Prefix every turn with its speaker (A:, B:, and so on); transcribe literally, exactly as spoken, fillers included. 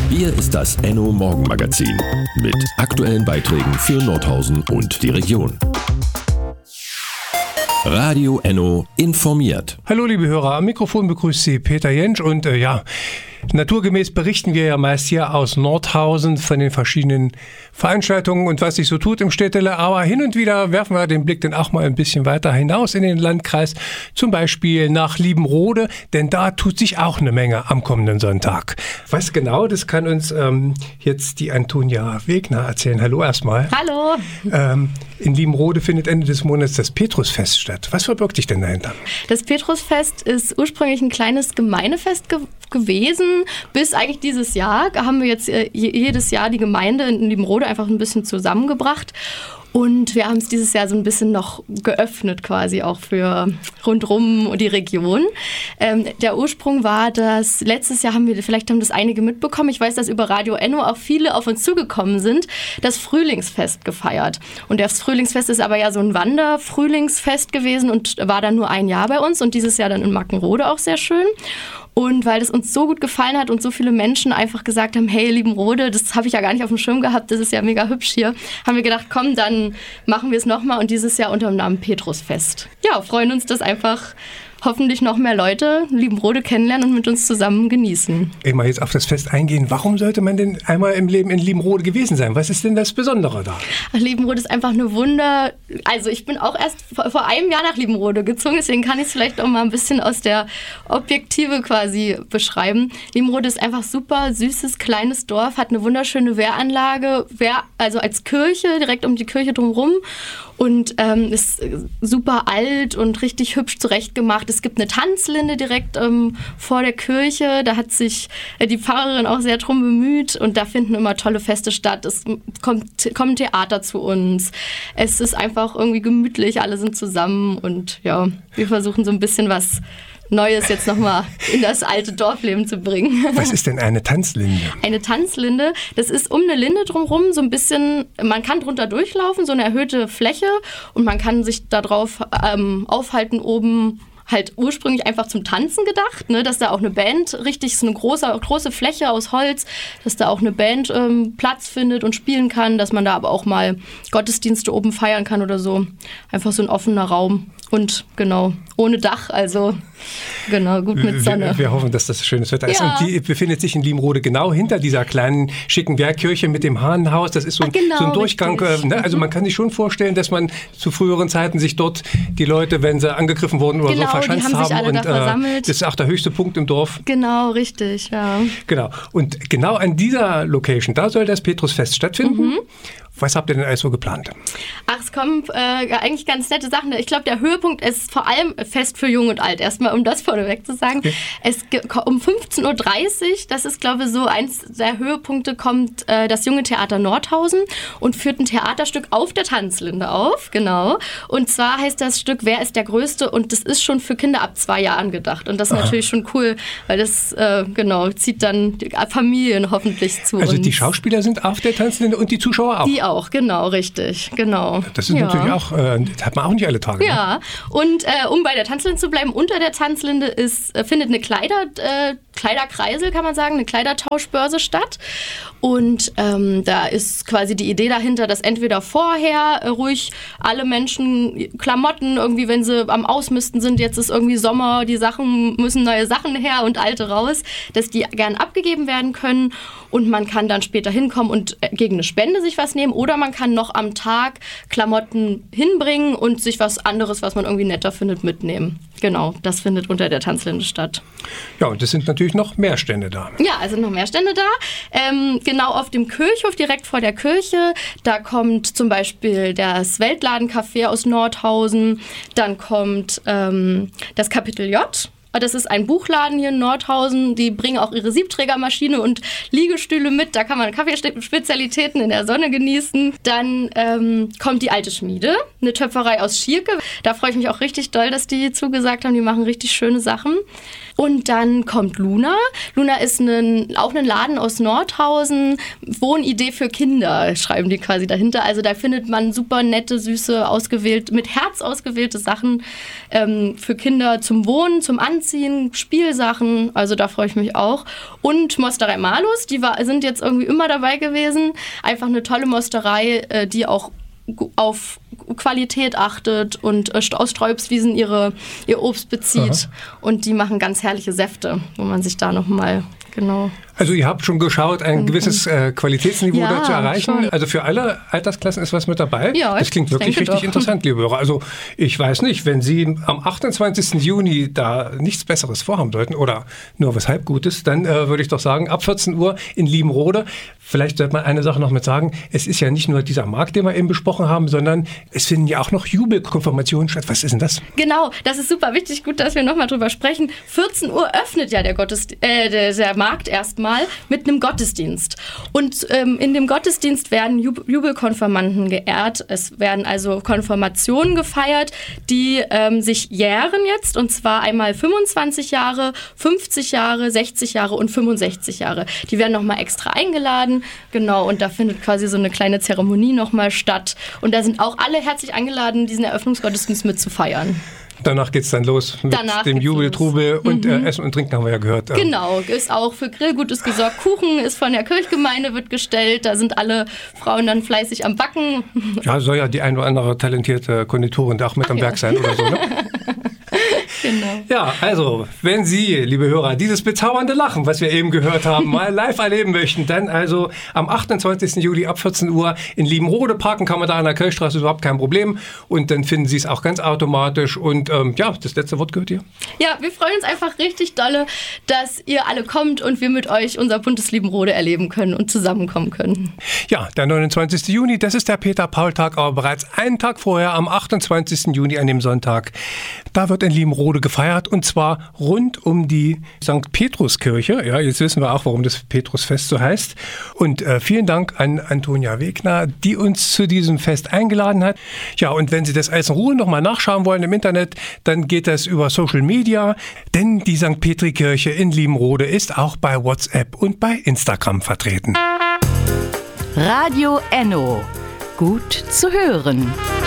A: Hier ist das Enno Morgenmagazin mit aktuellen Beiträgen für Nordhausen und die Region. Radio Enno informiert.
B: Hallo liebe Hörer, am Mikrofon begrüßt Sie Peter Jentsch und äh, ja, naturgemäß berichten wir ja meist hier aus Nordhausen von den verschiedenen Veranstaltungen und was sich so tut im Städtele, aber hin und wieder werfen wir den Blick dann auch mal ein bisschen weiter hinaus in den Landkreis, zum Beispiel nach Liebenrode, denn da tut sich auch eine Menge am kommenden Sonntag. Was genau, das kann uns ähm, jetzt die Antonia Wegner erzählen. Hallo erstmal.
C: Hallo.
B: Ähm, in Liebenrode findet Ende des Monats das Petrusfest statt. Was verbirgt sich denn dahinter?
C: Das Petrusfest ist ursprünglich ein kleines Gemeindefest ge- gewesen. Bis eigentlich dieses Jahr haben wir jetzt äh, jedes Jahr die Gemeinde in Liebenrode einfach ein bisschen zusammengebracht. Und wir haben es dieses Jahr so ein bisschen noch geöffnet quasi auch für rundrum die Region. Ähm, der Ursprung war, dass letztes Jahr haben wir, vielleicht haben das einige mitbekommen, ich weiß, dass über Radio Enno auch viele auf uns zugekommen sind, das Frühlingsfest gefeiert. Und das Frühlingsfest ist aber ja so ein Wanderfrühlingsfest gewesen und war dann nur ein Jahr bei uns und dieses Jahr dann in Mackenrode auch sehr schön. Und weil das uns so gut gefallen hat und so viele Menschen einfach gesagt haben, hey, Liebenrode, das habe ich ja gar nicht auf dem Schirm gehabt, das ist ja mega hübsch hier, haben wir gedacht, komm, dann machen wir es nochmal und dieses Jahr unter dem Namen Petrusfest. Ja, freuen uns, dass einfach hoffentlich noch mehr Leute Liebenrode kennenlernen und mit uns zusammen genießen.
B: Ich mal jetzt auf das Fest eingehen. Warum sollte man denn einmal im Leben in Liebenrode gewesen sein? Was ist denn das Besondere da?
C: Ach, Liebenrode ist einfach eine Wunder... Also ich bin auch erst vor, vor einem Jahr nach Liebenrode gezogen, deswegen kann ich es vielleicht auch mal ein bisschen aus der Objektive quasi beschreiben. Liebenrode ist einfach super süßes, kleines Dorf, hat eine wunderschöne Wehranlage, Wehr, also als Kirche, direkt um die Kirche drumherum. Und ähm, ist super alt und richtig hübsch zurechtgemacht. Es gibt eine Tanzlinde direkt ähm, vor der Kirche. Da hat sich äh, die Pfarrerin auch sehr drum bemüht. Und da finden immer tolle Feste statt. Es kommt, kommt Theater zu uns. Es ist einfach irgendwie gemütlich. Alle sind zusammen. Und ja, wir versuchen so ein bisschen was Neues jetzt nochmal in das alte Dorfleben zu bringen.
B: Was ist denn eine Tanzlinde?
C: Eine Tanzlinde, das ist um eine Linde drumherum so ein bisschen, man kann drunter durchlaufen, so eine erhöhte Fläche und man kann sich da drauf ähm, aufhalten oben. Halt ursprünglich einfach zum Tanzen gedacht, ne, dass da auch eine Band, richtig so eine große, große Fläche aus Holz, dass da auch eine Band ähm, Platz findet und spielen kann, dass man da aber auch mal Gottesdienste oben feiern kann oder so. Einfach so ein offener Raum und genau, ohne Dach, also genau, gut mit Sonne.
B: Wir, wir hoffen, dass das schönes Wetter ist.
C: Ja.
B: Und die befindet sich in Liebenrode genau hinter dieser kleinen, schicken Wehrkirche mit dem Hahnenhaus. Das ist so ein,
C: ah, genau,
B: so ein Durchgang. Äh, ne? Also man kann sich schon vorstellen, dass man zu früheren Zeiten sich dort die Leute, wenn sie angegriffen wurden oder
C: genau,
B: so, verschanzt
C: die haben. Sich
B: haben.
C: alle
B: Und
C: da versammelt.
B: äh, das ist auch der höchste Punkt im Dorf.
C: Genau, richtig, ja.
B: Genau. Und genau an dieser Location, da soll das Petrusfest stattfinden. Mhm. Was habt ihr denn alles so geplant?
C: Ach, es kommen äh, eigentlich ganz nette Sachen. Ich glaube, der Höhepunkt ist vor allem Fest für Jung und Alt. Erstmal, um das vorneweg zu sagen. Okay. Es um fünfzehn Uhr dreißig, das ist, glaube ich, so eins der Höhepunkte, kommt äh, das Junge Theater Nordhausen und führt ein Theaterstück auf der Tanzlinde auf. Genau. Und zwar heißt das Stück Wer ist der Größte? Und das ist schon für Kinder ab zwei Jahren gedacht. Und das ist Aha. natürlich schon cool, weil das, äh, genau, zieht dann die Familien hoffentlich zu
B: Also
C: uns.
B: die Schauspieler sind auf der Tanzlinde und die Zuschauer auch?
C: Die auch, genau, richtig, genau.
B: Das ist
C: ja.
B: natürlich auch, äh, das hat man auch nicht alle Tage.
C: Ja,
B: ne?
C: und äh, um bei der Tanzlinde zu bleiben, unter der Tanzlinde ist, äh, findet eine Kleider, äh, Kleiderkreisel, kann man sagen, eine Kleidertauschbörse statt. Und ähm, da ist quasi die Idee dahinter, dass entweder vorher äh, ruhig alle Menschen Klamotten, irgendwie wenn sie am Ausmisten sind, jetzt ist irgendwie Sommer, die Sachen müssen neue Sachen her und alte raus, dass die gern abgegeben werden können und man kann dann später hinkommen und gegen eine Spende sich was nehmen oder man kann noch am Tag Klamotten hinbringen und sich was anderes, was man irgendwie netter findet, mitnehmen. Genau, das findet unter der Tanzlinde statt.
B: Ja, und es sind natürlich noch mehr Stände da.
C: Ja, es sind noch mehr Stände da. Ähm, genau auf dem Kirchhof, direkt vor der Kirche, da kommt zum Beispiel das Weltladencafé aus Nordhausen, dann kommt ähm, das Kapitel J. Das ist ein Buchladen hier in Nordhausen. Die bringen auch ihre Siebträgermaschine und Liegestühle mit. Da kann man Kaffeespezialitäten in der Sonne genießen. Dann ähm, kommt die Alte Schmiede, eine Töpferei aus Schierke. Da freue ich mich auch richtig doll, dass die zugesagt haben. Die machen richtig schöne Sachen. Und dann kommt Luna. Luna ist ein, auch ein Laden aus Nordhausen. Wohnidee für Kinder, schreiben die quasi dahinter. Also da findet man super nette, süße, ausgewählt, mit Herz ausgewählte Sachen ähm, für Kinder zum Wohnen, zum Anziehen. anziehen, Spielsachen, also da freue ich mich auch. Und Mosterei Malus, die war, sind jetzt irgendwie immer dabei gewesen. Einfach eine tolle Mosterei, äh, die auch auf Qualität achtet und aus Sträubswiesen ihre, ihr Obst bezieht. Aha. Und die machen ganz herrliche Säfte, wo man sich da nochmal, genau...
B: Also ihr habt schon geschaut, ein gewisses äh, Qualitätsniveau ja, da zu erreichen. Schon. Also für alle Altersklassen ist was mit dabei.
C: Ja,
B: das klingt wirklich richtig doch. interessant, liebe Hörer. Also ich weiß nicht, wenn Sie am achtundzwanzigsten Juni da nichts Besseres vorhaben sollten oder nur was Halbgutes, dann äh, würde ich doch sagen, ab vierzehn Uhr in Liebenrode. Vielleicht sollte man eine Sache noch mit sagen. Es ist ja nicht nur dieser Markt, den wir eben besprochen haben, sondern es finden ja auch noch Jubelkonfirmationen statt. Was ist denn das?
C: Genau, das ist super wichtig. Gut, dass wir nochmal drüber sprechen. vierzehn Uhr öffnet ja der, Gottesd- äh, der, der Markt erstmal mit einem Gottesdienst. Und ähm, in dem Gottesdienst werden Jub- Jubelkonfirmanden geehrt. Es werden also Konfirmationen gefeiert, die ähm, sich jähren jetzt. Und zwar einmal fünfundzwanzig Jahre, fünfzig Jahre, sechzig Jahre und fünfundsechzig Jahre. Die werden nochmal extra eingeladen. Genau, und da findet quasi so eine kleine Zeremonie nochmal statt. Und da sind auch alle herzlich eingeladen, diesen Eröffnungsgottesdienst mit zu feiern.
B: Danach geht es dann los mit Danach dem Jubel, Trubel und mhm. äh, Essen und Trinken, haben wir ja gehört.
C: Genau, ist auch für Grillgutes gesorgt. Kuchen ist von der Kirchgemeinde, wird gestellt. Da sind alle Frauen dann fleißig am Backen.
B: Ja, soll ja die ein oder andere talentierte Konditorin da auch mit Ach am ja. Werk sein oder so, ne? Genau. Ja, also, wenn Sie, liebe Hörer, dieses bezaubernde Lachen, was wir eben gehört haben, mal live erleben möchten, dann also am achtundzwanzigsten Juli ab vierzehn Uhr in Liebenrode parken kann man da an der Kirchstraße, überhaupt kein Problem. Und dann finden Sie es auch ganz automatisch. Und ähm, ja, das letzte Wort gehört ihr.
C: Ja, wir freuen uns einfach richtig dolle, dass ihr alle kommt und wir mit euch unser buntes Liebenrode erleben können und zusammenkommen können.
B: Ja, der neunundzwanzigsten Juni, das ist der Peter-Paul-Tag, aber bereits einen Tag vorher, am achtundzwanzigsten Juni, an dem Sonntag, da wird in Liebenrode gefeiert und zwar rund um die Sankt Petruskirche. Ja, jetzt wissen wir auch, warum das Petrusfest so heißt. Und äh, vielen Dank an Antonia Wegner, die uns zu diesem Fest eingeladen hat. Ja, und wenn Sie das alles in Ruhe nochmal nachschauen wollen im Internet, dann geht das über Social Media, denn die Sankt Petri-Kirche in Liebenrode ist auch bei WhatsApp und bei Instagram vertreten.
D: Radio Enno. Gut zu hören.